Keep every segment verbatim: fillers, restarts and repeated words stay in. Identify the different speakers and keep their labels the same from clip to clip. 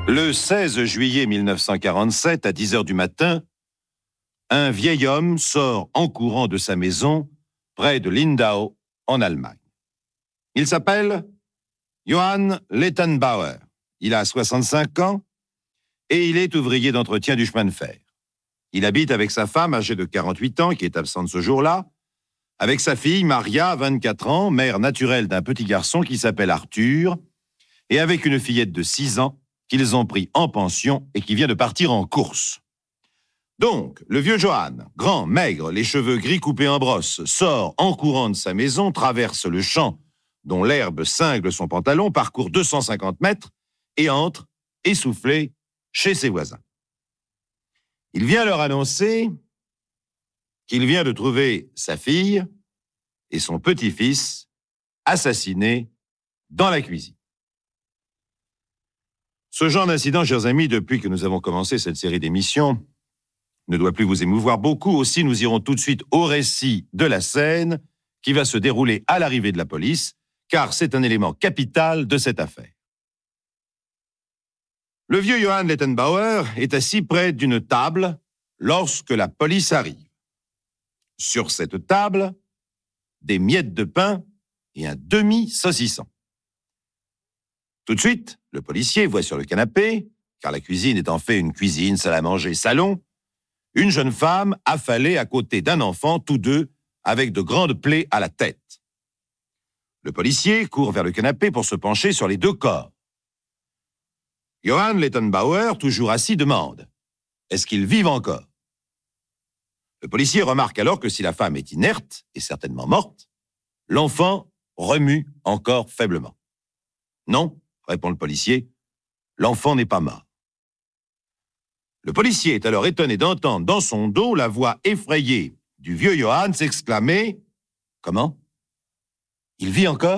Speaker 1: Le seize juillet mille neuf cent quarante-sept, à dix heures du matin, un vieil homme sort en courant de sa maison près de Lindau, en Allemagne. Il s'appelle Johann Lettenbauer. Il a soixante-cinq ans et il est ouvrier d'entretien du chemin de fer. Il habite avec sa femme âgée de quarante-huit ans, qui est absente ce jour-là, avec sa fille Maria, vingt-quatre ans, mère naturelle d'un petit garçon qui s'appelle Arthur, et avec une fillette de six ans qu'ils ont pris en pension et qui vient de partir en course. Donc, le vieux Johann, grand, maigre, les cheveux gris coupés en brosse, sort en courant de sa maison, traverse le champ dont l'herbe cingle son pantalon, parcourt deux cent cinquante mètres et entre, essoufflé, chez ses voisins. Il vient leur annoncer qu'il vient de trouver sa fille et son petit-fils assassinés dans la cuisine. Ce genre d'incident, chers amis, depuis que nous avons commencé cette série d'émissions, ne doit plus vous émouvoir beaucoup. Aussi, nous irons tout de suite au récit de la scène qui va se dérouler à l'arrivée de la police, car c'est un élément capital de cette affaire. Le vieux Johann Lettenbauer est assis près d'une table lorsque la police arrive. Sur cette table, des miettes de pain et un demi-saucisson. Tout de suite, le policier voit sur le canapé, car la cuisine est en fait une cuisine, salle à manger, salon, une jeune femme affalée à côté d'un enfant, tous deux avec de grandes plaies à la tête. Le policier court vers le canapé pour se pencher sur les deux corps. Johann Lettenbauer, toujours assis, demande « Est-ce qu'ils vivent encore ?» Le policier remarque alors que si la femme est inerte et certainement morte, l'enfant remue encore faiblement. « Non », répond le policier, « l'enfant n'est pas mort. » Le policier est alors étonné d'entendre dans son dos la voix effrayée du vieux Johann s'exclamer « Comment ? Il vit encore ?»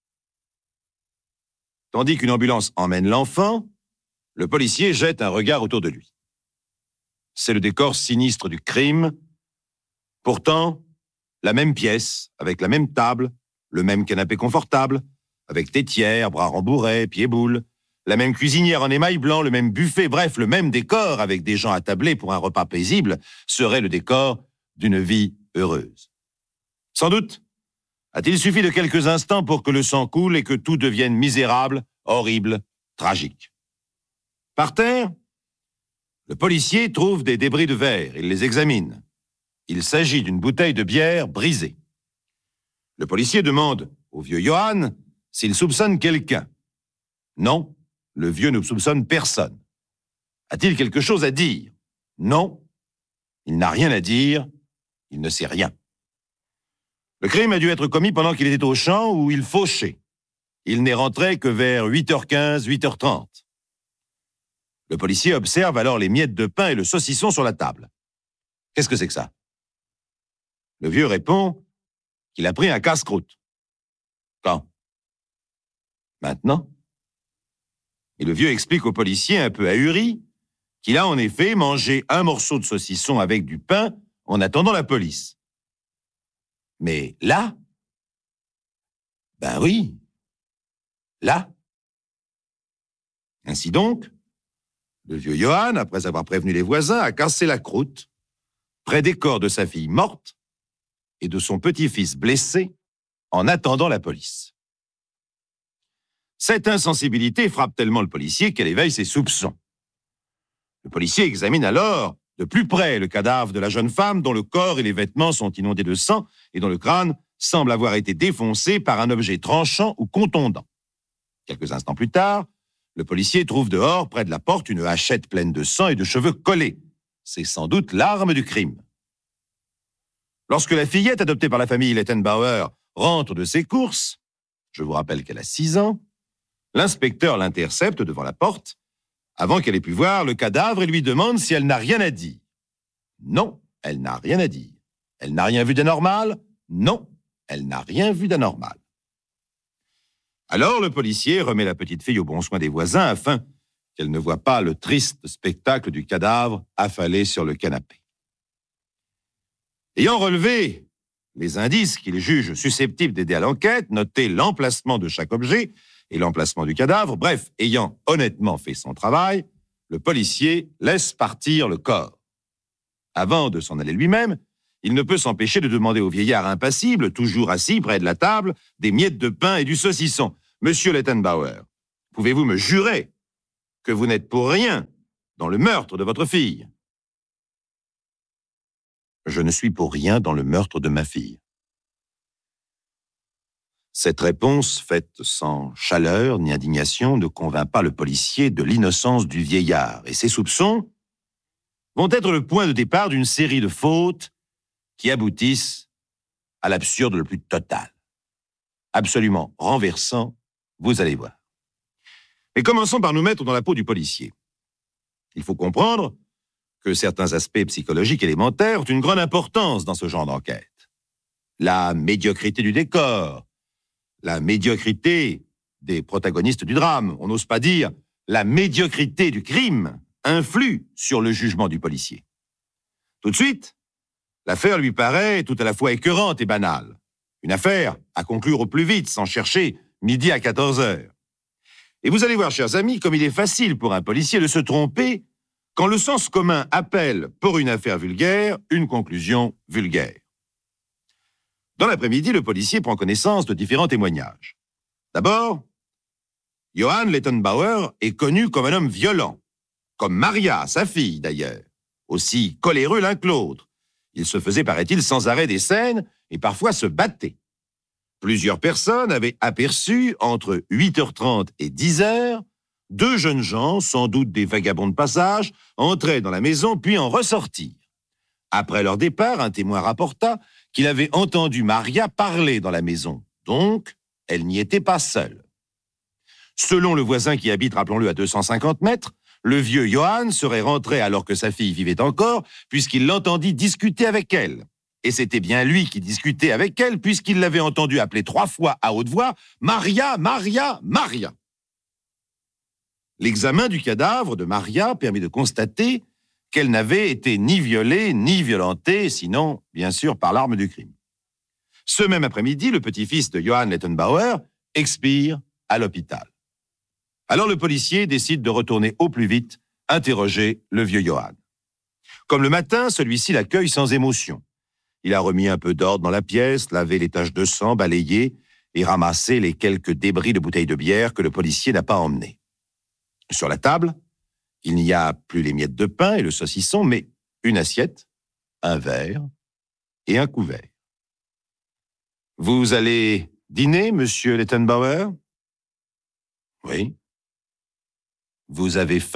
Speaker 1: Tandis qu'une ambulance emmène l'enfant, le policier jette un regard autour de lui. C'est le décor sinistre du crime. Pourtant, la même pièce, avec la même table, le même canapé confortable, avec tétière, bras rembourrés, pieds-boules, la même cuisinière en émail blanc, le même buffet, bref, le même décor avec des gens attablés pour un repas paisible, serait le décor d'une vie heureuse. Sans doute a-t-il suffi de quelques instants pour que le sang coule et que tout devienne misérable, horrible, tragique. Par terre, le policier trouve des débris de verre. Il les examine. Il s'agit d'une bouteille de bière brisée. Le policier demande au vieux Johann s'il soupçonne quelqu'un. Non, le vieux ne soupçonne personne. A-t-il quelque chose à dire? Non, il n'a rien à dire, il ne sait rien. Le crime a dû être commis pendant qu'il était au champ où il fauchait. Il n'est rentré que vers huit heures quinze, huit heures trente. Le policier observe alors les miettes de pain et le saucisson sur la table. Qu'est-ce que c'est que ça? Le vieux répond qu'il a pris un casse-croûte. Quand? Maintenant? Et le vieux explique au policier un peu ahuri qu'il a en effet mangé un morceau de saucisson avec du pain en attendant la police. Mais là? Ben oui, là. Ainsi donc, le vieux Johann, après avoir prévenu les voisins, a cassé la croûte près des corps de sa fille morte et de son petit-fils blessé en attendant la police. Cette insensibilité frappe tellement le policier qu'elle éveille ses soupçons. Le policier examine alors de plus près le cadavre de la jeune femme dont le corps et les vêtements sont inondés de sang et dont le crâne semble avoir été défoncé par un objet tranchant ou contondant. Quelques instants plus tard, le policier trouve dehors, près de la porte, une hachette pleine de sang et de cheveux collés. C'est sans doute l'arme du crime. Lorsque la fillette adoptée par la famille Lettenbauer rentre de ses courses, je vous rappelle qu'elle a six ans, l'inspecteur l'intercepte devant la porte avant qu'elle ait pu voir le cadavre et lui demande si elle n'a rien à dire. Non, elle n'a rien à dire. Elle n'a rien vu d'anormal? Non, elle n'a rien vu d'anormal. Alors le policier remet la petite fille au bon soin des voisins afin qu'elle ne voie pas le triste spectacle du cadavre affalé sur le canapé. Ayant relevé les indices qu'il juge susceptibles d'aider à l'enquête, noté l'emplacement de chaque objet et l'emplacement du cadavre. Bref, ayant honnêtement fait son travail, le policier laisse partir le corps. Avant de s'en aller lui-même, il ne peut s'empêcher de demander au vieillard impassible, toujours assis près de la table, des miettes de pain et du saucisson. « Monsieur Lettenbauer, pouvez-vous me jurer que vous n'êtes pour rien dans le meurtre de votre fille ?» « Je ne suis pour rien dans le meurtre de ma fille. » Cette réponse, faite sans chaleur ni indignation, ne convainc pas le policier de l'innocence du vieillard, et ses soupçons vont être le point de départ d'une série de fautes qui aboutissent à l'absurde le plus total. Absolument renversant, vous allez voir. Mais commençons par nous mettre dans la peau du policier. Il faut comprendre que certains aspects psychologiques élémentaires ont une grande importance dans ce genre d'enquête. La médiocrité du décor, la médiocrité des protagonistes du drame, on n'ose pas dire la médiocrité du crime, influe sur le jugement du policier. Tout de suite, l'affaire lui paraît tout à la fois écœurante et banale. Une affaire à conclure au plus vite, sans chercher, midi à quatorze heures. Et vous allez voir, chers amis, comme il est facile pour un policier de se tromper quand le sens commun appelle, pour une affaire vulgaire, une conclusion vulgaire. Dans l'après-midi, le policier prend connaissance de différents témoignages. D'abord, Johann Lettenbauer est connu comme un homme violent, comme Maria, sa fille d'ailleurs, aussi coléreux l'un que l'autre. Il se faisait, paraît-il, sans arrêt des scènes et parfois se battait. Plusieurs personnes avaient aperçu, entre huit heures trente et dix heures, deux jeunes gens, sans doute des vagabonds de passage, entrer dans la maison puis en ressortir. Après leur départ, un témoin rapporta qu'il avait entendu Maria parler dans la maison, donc elle n'y était pas seule. Selon le voisin qui habite, rappelons-le, à deux cent cinquante mètres, le vieux Johann serait rentré alors que sa fille vivait encore, puisqu'il l'entendit discuter avec elle. Et c'était bien lui qui discutait avec elle, puisqu'il l'avait entendu appeler trois fois à haute voix « Maria, Maria, Maria ». L'examen du cadavre de Maria permet de constater qu'elle n'avait été ni violée ni violentée, sinon, bien sûr, par l'arme du crime. Ce même après-midi, le petit-fils de Johann Lettenbauer expire à l'hôpital. Alors le policier décide de retourner au plus vite interroger le vieux Johann. Comme le matin, celui-ci l'accueille sans émotion. Il a remis un peu d'ordre dans la pièce, lavé les taches de sang, balayé et ramassé les quelques débris de bouteilles de bière que le policier n'a pas emmenées. Sur la table, il n'y a plus les miettes de pain et le saucisson, mais une assiette, un verre et un couvert. « Vous allez dîner, monsieur Lettenbauer ?»« Oui. »« Vous avez faim ?»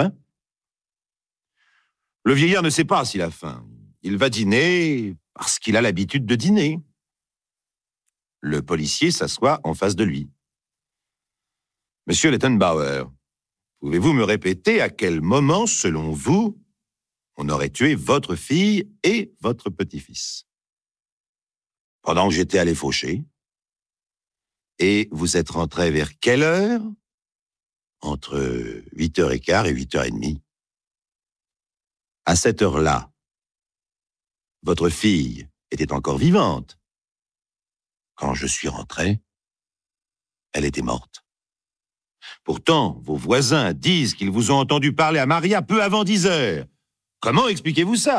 Speaker 1: Le vieillard ne sait pas s'il a faim. Il va dîner parce qu'il a l'habitude de dîner. Le policier s'assoit en face de lui. « Monsieur Lettenbauer, pouvez-vous me répéter à quel moment, selon vous, on aurait tué votre fille et votre petit-fils ? » ?»« Pendant que j'étais allé faucher. »« Et vous êtes rentré vers quelle heure ? » ?»« Entre huit heures quinze et huit heures trente. » »« À cette heure-là, votre fille était encore vivante. Quand je suis rentré, elle était morte. Pourtant, vos voisins disent qu'ils vous ont entendu parler à Maria peu avant dix heures. Comment expliquez-vous ça ? »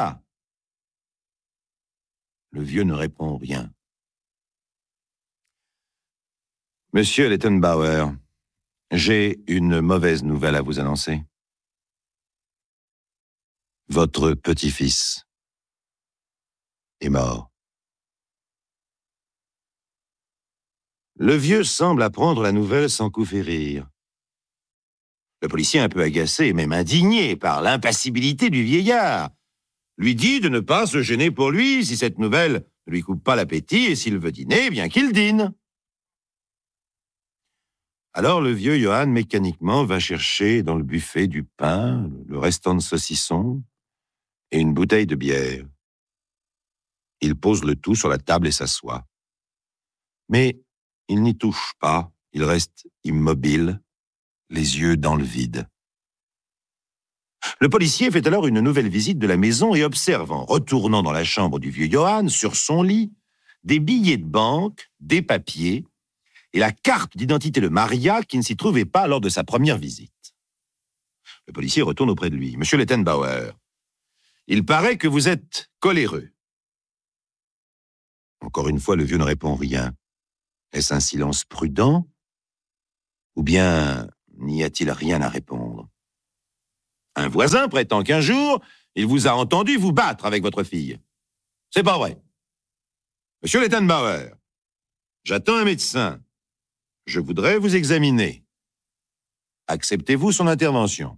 Speaker 1: Le vieux ne répond rien. « Monsieur Lettenbauer, j'ai une mauvaise nouvelle à vous annoncer. Votre petit-fils est mort. » Le vieux semble apprendre la nouvelle sans coup férir. Le policier, un peu agacé et même indigné par l'impassibilité du vieillard, lui dit de ne pas se gêner pour lui si cette nouvelle ne lui coupe pas l'appétit et s'il veut dîner, bien qu'il dîne. Alors le vieux Johann mécaniquement va chercher dans le buffet du pain, le restant de saucisson et une bouteille de bière. Il pose le tout sur la table et s'assoit. Mais il n'y touche pas, il reste immobile, les yeux dans le vide. Le policier fait alors une nouvelle visite de la maison et observe, en retournant dans la chambre du vieux Johann, sur son lit, des billets de banque, des papiers et la carte d'identité de Maria qui ne s'y trouvait pas lors de sa première visite. Le policier retourne auprès de lui. « Monsieur Lettenbauer, il paraît que vous êtes coléreux. » Encore une fois, le vieux ne répond rien. Est-ce un silence prudent? Ou bien n'y a-t-il rien à répondre? Un voisin prétend qu'un jour, il vous a entendu vous battre avec votre fille. C'est pas vrai. Monsieur Lettenbauer, j'attends un médecin. Je voudrais vous examiner. Acceptez-vous son intervention?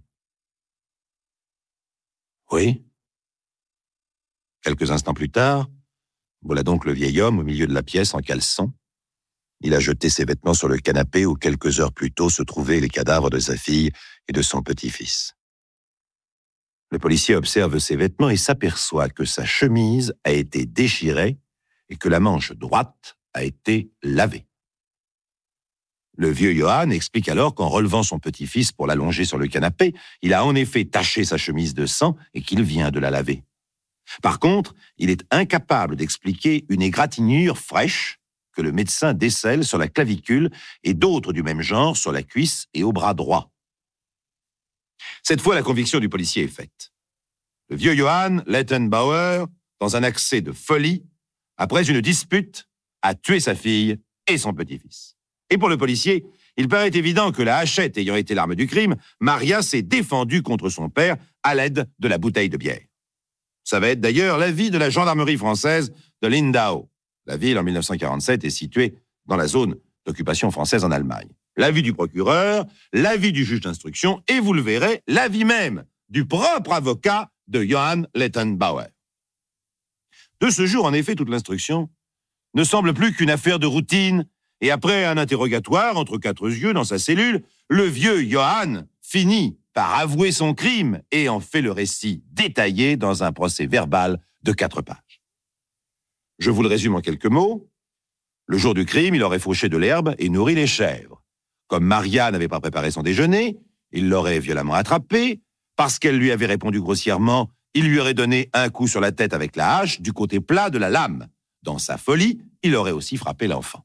Speaker 1: Oui. Quelques instants plus tard, voilà donc le vieil homme au milieu de la pièce en caleçon. Il a jeté ses vêtements sur le canapé où quelques heures plus tôt se trouvaient les cadavres de sa fille et de son petit-fils. Le policier observe ses vêtements et s'aperçoit que sa chemise a été déchirée et que la manche droite a été lavée. Le vieux Johann explique alors qu'en relevant son petit-fils pour l'allonger sur le canapé, il a en effet taché sa chemise de sang et qu'il vient de la laver. Par contre, il est incapable d'expliquer une égratignure fraîche que le médecin décèle sur la clavicule et d'autres du même genre sur la cuisse et au bras droit. Cette fois, la conviction du policier est faite. Le vieux Johann Lettenbauer, dans un accès de folie, après une dispute, a tué sa fille et son petit-fils. Et pour le policier, il paraît évident que la hachette ayant été l'arme du crime, Maria s'est défendue contre son père à l'aide de la bouteille de bière. Ça va être d'ailleurs l'avis de la gendarmerie française de Lindau. La ville, en mille neuf cent quarante-sept, est située dans la zone d'occupation française en Allemagne. L'avis du procureur, l'avis du juge d'instruction et, vous le verrez, l'avis même du propre avocat de Johann Lettenbauer. De ce jour, en effet, toute l'instruction ne semble plus qu'une affaire de routine et après un interrogatoire entre quatre yeux dans sa cellule, le vieux Johann finit par avouer son crime et en fait le récit détaillé dans un procès verbal de quatre pages. Je vous le résume en quelques mots. Le jour du crime, il aurait fauché de l'herbe et nourri les chèvres. Comme Maria n'avait pas préparé son déjeuner, il l'aurait violemment attrapée. Parce qu'elle lui avait répondu grossièrement, il lui aurait donné un coup sur la tête avec la hache du côté plat de la lame. Dans sa folie, il aurait aussi frappé l'enfant.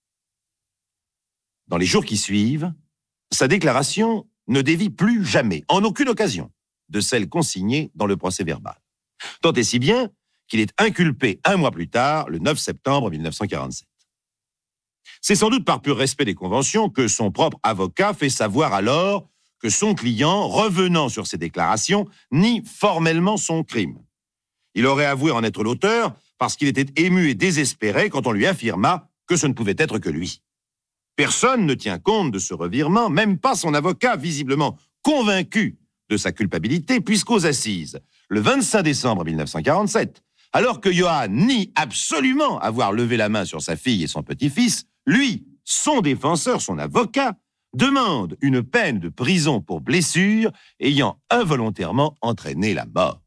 Speaker 1: Dans les jours qui suivent, sa déclaration ne dévie plus jamais, en aucune occasion, de celle consignée dans le procès verbal. Tant et si bien qu'il est inculpé un mois plus tard, le neuf septembre mille neuf cent quarante-sept. C'est sans doute par pur respect des conventions que son propre avocat fait savoir alors que son client, revenant sur ses déclarations, nie formellement son crime. Il aurait avoué en être l'auteur parce qu'il était ému et désespéré quand on lui affirma que ce ne pouvait être que lui. Personne ne tient compte de ce revirement, même pas son avocat, visiblement convaincu de sa culpabilité, puisqu'aux assises, le vingt-cinq décembre mille neuf cent quarante-sept, alors que Johann nie absolument avoir levé la main sur sa fille et son petit-fils, lui, son défenseur, son avocat, demande une peine de prison pour blessure ayant involontairement entraîné la mort.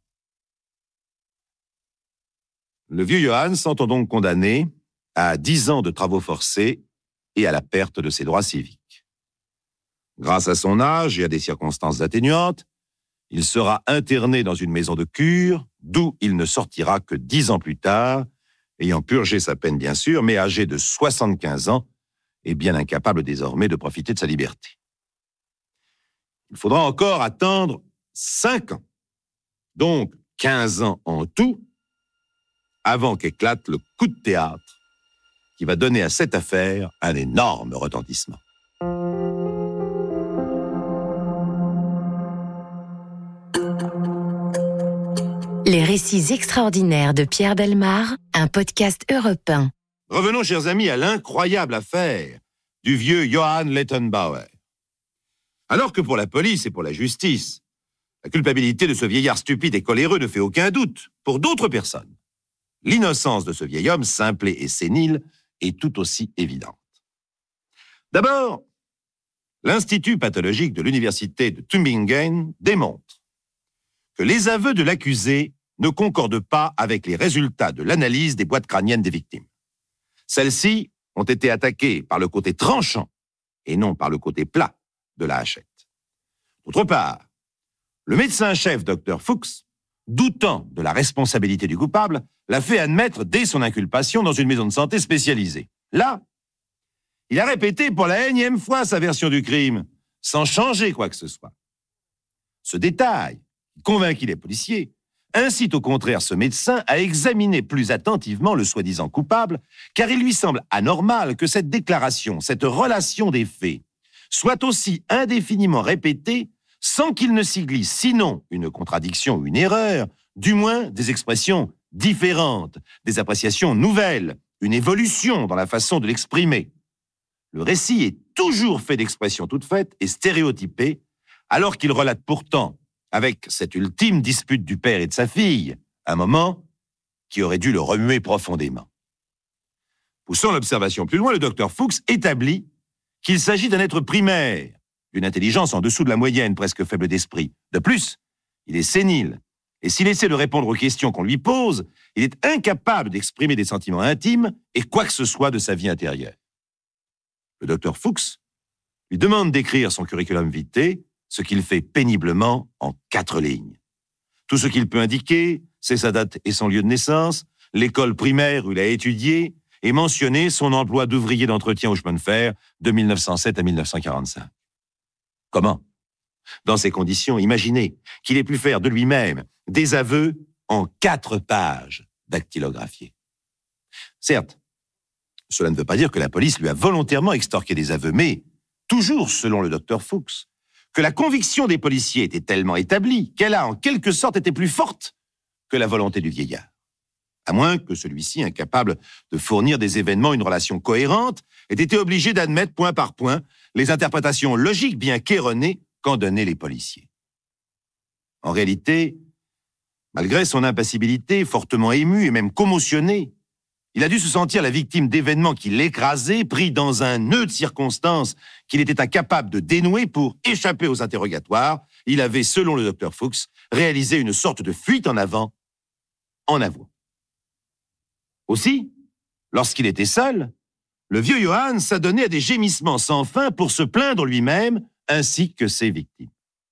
Speaker 1: Le vieux Johann s'entend donc condamné à dix ans de travaux forcés et à la perte de ses droits civiques. Grâce à son âge et à des circonstances atténuantes, il sera interné dans une maison de cure, d'où il ne sortira que dix ans plus tard, ayant purgé sa peine bien sûr, mais âgé de soixante-quinze ans et bien incapable désormais de profiter de sa liberté. Il faudra encore attendre cinq ans, donc quinze ans en tout, avant qu'éclate le coup de théâtre qui va donner à cette affaire un énorme retentissement.
Speaker 2: Les récits extraordinaires de Pierre Bellemare, un podcast Europe un.
Speaker 1: Revenons, chers amis, à l'incroyable affaire du vieux Johann Lettenbauer. Alors que pour la police et pour la justice, la culpabilité de ce vieillard stupide et coléreux ne fait aucun doute, pour d'autres personnes, l'innocence de ce vieil homme simplé et sénile est tout aussi évidente. D'abord, l'Institut pathologique de l'université de Tübingen démontre que les aveux de l'accusé ne concordent pas avec les résultats de l'analyse des boîtes crâniennes des victimes. Celles-ci ont été attaquées par le côté tranchant et non par le côté plat de la hachette. D'autre part, le médecin-chef docteur Fuchs, doutant de la responsabilité du coupable, l'a fait admettre dès son inculpation dans une maison de santé spécialisée. Là, il a répété pour la énième fois sa version du crime, sans changer quoi que ce soit. Ce détail, qui convainquit les policiers, incite au contraire ce médecin à examiner plus attentivement le soi-disant coupable, car il lui semble anormal que cette déclaration, cette relation des faits, soit aussi indéfiniment répétée sans qu'il ne s'y glisse sinon une contradiction ou une erreur, du moins des expressions différentes, des appréciations nouvelles, une évolution dans la façon de l'exprimer. Le récit est toujours fait d'expressions toutes faites et stéréotypées, alors qu'il relate pourtant, avec cette ultime dispute du père et de sa fille, un moment qui aurait dû le remuer profondément. Poussant l'observation plus loin, le docteur Fuchs établit qu'il s'agit d'un être primaire, d'une intelligence en dessous de la moyenne, presque faible d'esprit. De plus, il est sénile, et s'il essaie de répondre aux questions qu'on lui pose, il est incapable d'exprimer des sentiments intimes et quoi que ce soit de sa vie intérieure. Le docteur Fuchs lui demande d'écrire son curriculum vitae, ce qu'il fait péniblement en quatre lignes. Tout ce qu'il peut indiquer, c'est sa date et son lieu de naissance, l'école primaire où il a étudié, et mentionner son emploi d'ouvrier d'entretien au chemin de fer de mille neuf cent sept à mille neuf cent quarante-cinq. Comment ? Dans ces conditions, imaginez qu'il ait pu faire de lui-même des aveux en quatre pages dactylographiées. Certes, cela ne veut pas dire que la police lui a volontairement extorqué des aveux, mais, toujours selon le docteur Fuchs, que la conviction des policiers était tellement établie qu'elle a en quelque sorte été plus forte que la volonté du vieillard. À moins que celui-ci, incapable de fournir des événements une relation cohérente, ait été obligé d'admettre point par point les interprétations logiques bien qu'erronées qu'en donnaient les policiers. En réalité, malgré son impassibilité, fortement ému et même commotionné, il a dû se sentir la victime d'événements qui l'écrasaient, pris dans un nœud de circonstances qu'il était incapable de dénouer pour échapper aux interrogatoires. Il avait, selon le docteur Fuchs, réalisé une sorte de fuite en avant, en avouant. Aussi, lorsqu'il était seul, le vieux Johann s'adonnait à des gémissements sans fin pour se plaindre lui-même ainsi que ses victimes.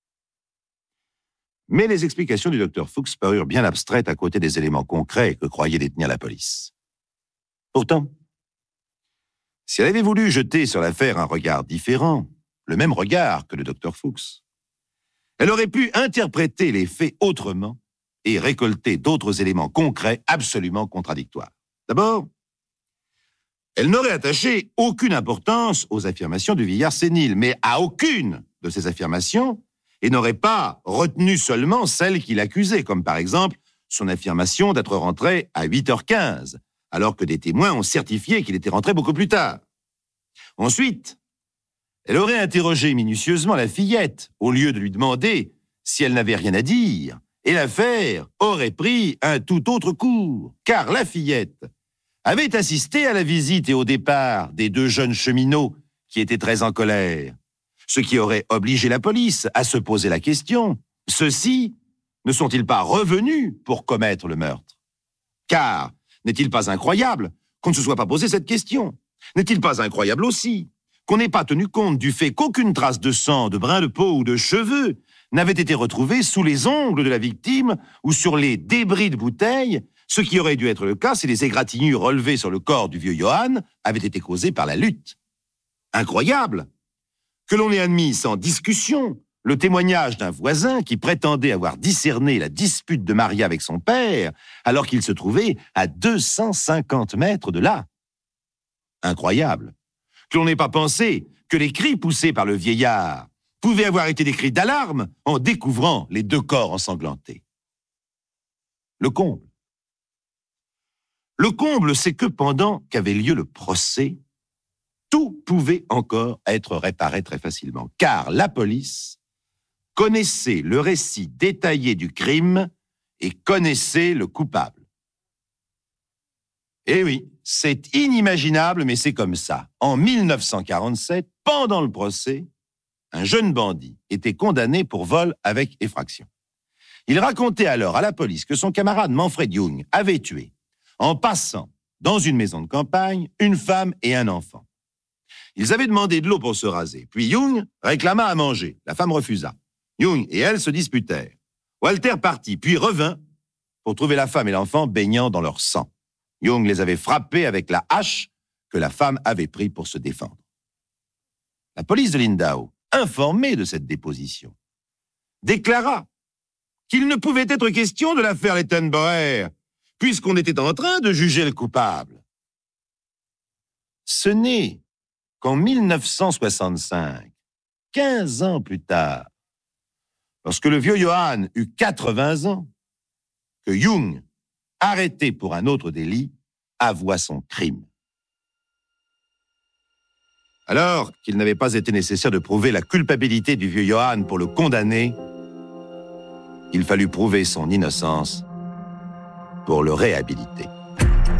Speaker 1: Mais les explications du docteur Fuchs parurent bien abstraites à côté des éléments concrets que croyait détenir la police. Pourtant, si elle avait voulu jeter sur l'affaire un regard différent, le même regard que le docteur Fuchs, elle aurait pu interpréter les faits autrement et récolter d'autres éléments concrets absolument contradictoires. D'abord, elle n'aurait attaché aucune importance aux affirmations du vieillard sénile, mais à aucune de ces affirmations, et n'aurait pas retenu seulement celles qu'il accusait, comme par exemple son affirmation d'être rentré à huit heures quinze, alors que des témoins ont certifié qu'il était rentré beaucoup plus tard. Ensuite, elle aurait interrogé minutieusement la fillette, au lieu de lui demander si elle n'avait rien à dire, et l'affaire aurait pris un tout autre cours, car la fillette avait assisté à la visite et au départ des deux jeunes cheminots qui étaient très en colère, ce qui aurait obligé la police à se poser la question, ceux-ci ne sont-ils pas revenus pour commettre le meurtre ? Car n'est-il pas incroyable qu'on ne se soit pas posé cette question ? N'est-il pas incroyable aussi qu'on n'ait pas tenu compte du fait qu'aucune trace de sang, de brin de peau ou de cheveux n'avait été retrouvée sous les ongles de la victime ou sur les débris de bouteilles, ce qui aurait dû être le cas si les égratignures relevées sur le corps du vieux Johann avaient été causées par la lutte. Incroyable que l'on ait admis sans discussion le témoignage d'un voisin qui prétendait avoir discerné la dispute de Maria avec son père alors qu'il se trouvait à deux cent cinquante mètres de là. Incroyable que l'on n'ait pas pensé que les cris poussés par le vieillard pouvaient avoir été des cris d'alarme en découvrant les deux corps ensanglantés. Le comble. Le comble, c'est que pendant qu'avait lieu le procès, tout pouvait encore être réparé très facilement, car la police connaissait le récit détaillé du crime et connaissait le coupable. Eh oui, c'est inimaginable, mais c'est comme ça. En mille neuf cent quarante-sept, pendant le procès, un jeune bandit était condamné pour vol avec effraction. Il racontait alors à la police que son camarade Manfred Jung avait tué, en passant dans une maison de campagne, une femme et un enfant. Ils avaient demandé de l'eau pour se raser, puis Jung réclama à manger. La femme refusa. Jung et elle se disputèrent. Walter partit, puis revint pour trouver la femme et l'enfant baignant dans leur sang. Jung les avait frappés avec la hache que la femme avait prise pour se défendre. la police de Lindau, informée de cette déposition, déclara qu'il ne pouvait être question de l'affaire Lettenbauer, puisqu'on était en train de juger le coupable. Ce n'est qu'en mille neuf cent soixante-cinq, quinze ans plus tard, lorsque le vieux Johann eut quatre-vingts ans, que Jung, arrêté pour un autre délit, avoua son crime. Alors qu'il n'avait pas été nécessaire de prouver la culpabilité du vieux Johann pour le condamner, il fallut prouver son innocence pour le réhabiliter.